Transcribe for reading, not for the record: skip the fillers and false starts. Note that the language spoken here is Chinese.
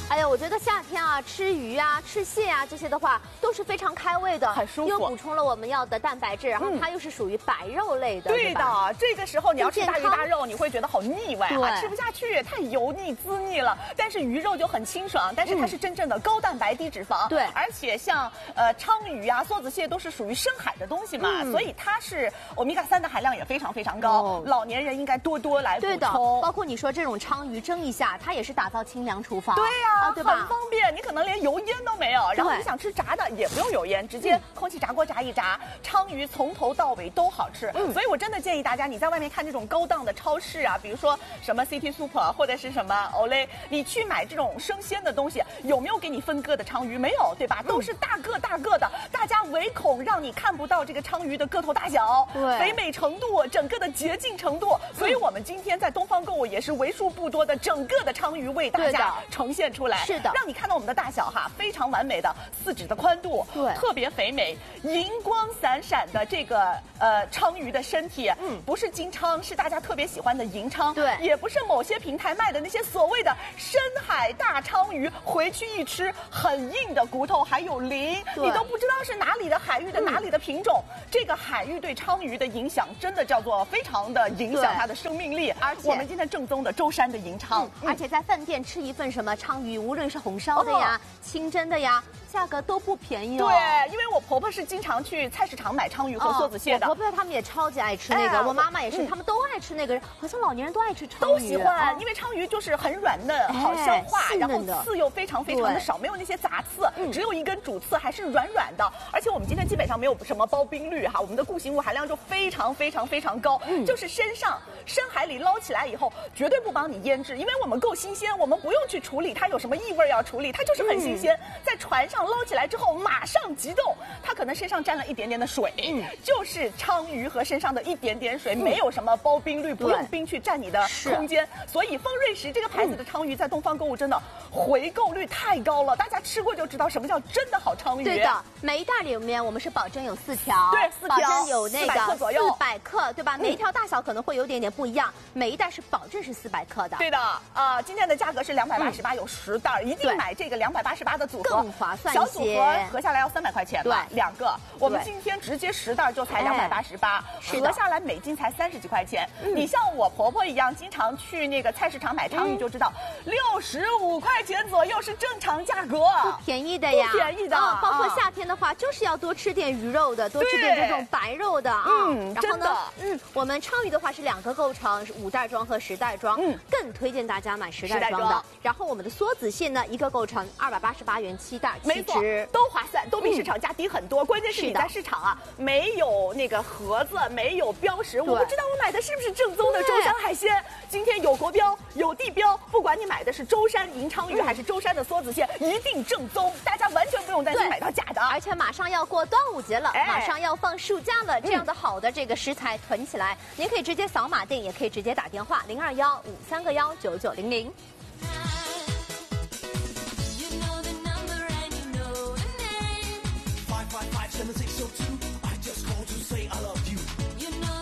哎呀，我觉得夏天啊，吃鱼啊、吃蟹啊这些的话，都是非常开胃的， 很舒服， 又补充了我们要的蛋白质，然后它又是属于白肉类的。 对的，这个时候你要吃大鱼大肉，你会觉得好腻歪啊，吃不下去，太油腻滋腻了。但是鱼肉就很清爽，但是它是真正的高蛋白低脂肪。 对， 而且像鲳鱼啊、梭子蟹都是属于深海的东西嘛，所以它是欧米伽3的含量也非常非常高。老年人应该多多来补充。 对的，包括你说这种鲳鱼蒸一下，它也是打造清凉厨房。 对呀， 对吧？ 很方便，你可能连油烟都没有，然后你想吃炸的也不用油烟，直接空气炸锅炸一炸，鲳鱼从头到尾都好吃。所以我真的建议大家，你在外面看这种高档的超市啊，比如说什么 City Super 或者是什么 Olay， 你去买这种生鲜的东西，有没有给你分割的鲳鱼？没有，对吧？都是大个大个的，大家唯恐让你看不到这个鲳鱼的个头大小、肥美程度、整个的洁净程度。所以我们今天在东方购物也是为数不多的整个的鲳鱼为大家呈现出来， 是的， 让你看到我们的大小哈，非常完美的4指的宽度， 对， 特别肥美，银光闪闪的这个鲳鱼的身体，不是金鲳，是大家特别喜欢的银鲳， 对， 也不是某些平台卖的那些所谓的深海大鲳鱼，回去一吃很硬的骨头，还有鳞，你都不知道是哪里的海域的哪里的品种。这个海域对鲳鱼的影响真的叫做非常的影响它的生命力，而且我们今天正宗的舟山的银鲳， 而且在饭店吃一份什么鲳鱼，无论是红烧的呀、清蒸的呀，价格都不便宜哦。 对，因为我婆婆是经常去菜市场买鲳鱼和梭子蟹的。 我婆婆他们也超级爱吃那个，我妈妈也是，他们都爱吃那个，好像老年人都爱吃鲳鱼。 都喜欢，因为鲳鱼就是很软嫩，好消化，然后刺又非常非常的少，没有那些杂刺，只有一根主刺，还是软软的。而且我们今天基本上没有什么包冰绿哈，我们的固形物含量就非常非常非常高，就是深海里捞起来以后，绝对不帮你腌制，因为我们够新鲜，我们不用去处理它有什么异味要处理，它就是很新鲜。在船上捞起来之后，马上急冻，它可能身上沾了一点点的水，就是鲳鱼和身上的一点点水，没有什么包冰绿，不用冰去占你的空间。所以丰瑞食这个牌子的鲳鱼在东方购物真的回购率太高了，大家吃过就知道什么叫真的好鲳鱼。 对的，每一袋里面我们是保证有4条， 对，4条， 保证有那个 400克左右 ，400克，对吧？每一条大小可能会有点不一样，每一袋是保证是400克的。 对的，今天的价格是288，有10袋，一定买这个288的组合， 更划算一些。 小组合合下来要300块钱吧，2个。我们今天直接10袋就才288，合下来每斤才30几块钱。你像我婆婆一样，经常去那个菜市场买鲳鱼就知道，65块钱左右是正常价格， 不便宜的呀， 不便宜的。 包括夏天的话，就是要多吃点鱼肉的，多吃点这种白肉的啊。然后呢，我们鲳鱼的话是2个构成，5袋装和10袋装，更推荐大家买10袋装的。然后我们的梭子蟹呢，1个构成288元7袋， 没错，都划算，都比市场价低很多。关键是你在市场啊，没有那个盒子，没有标识，我不知道我买的是不是正宗的舟山海鲜。今天有国标，有地标，不管你买的是舟山银鲳鱼还是舟山的梭子蟹，一定正宗，大家完全不用担心买到假的。 而且马上要过端午节了，马上要放暑假了，这样的好的这个食材囤起来，您可以直接扫码订，也可以直接打电话0215319900。